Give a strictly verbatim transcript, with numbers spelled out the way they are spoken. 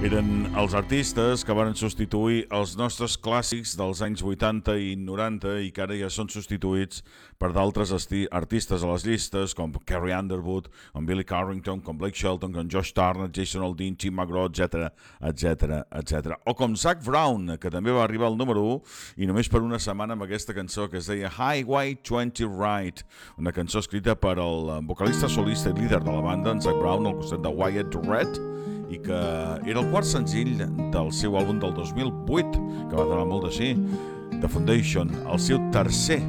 Eren els artistes que van substituir els nostres clàssics dels anys vuitanta i noranta i que ara ja són substituïts per d'altres artistes a les llistes com Carrie Underwood, com Billy Carrington, com Blake Shelton, com Josh Turner, Jason Aldean, Tim McGraw, etcètera, etcètera, etcètera. O com Zac Brown, que també va arribar al número u i només per una setmana amb aquesta cançó que es deia Highway vint Right, una cançó escrita per el vocalista solista i líder de la banda, en Zac Brown, al costat de Wyatt Red, i que era el quart senzill del seu àlbum del dos mil vuit, que va donar molt de sí, The Foundation, el seu tercer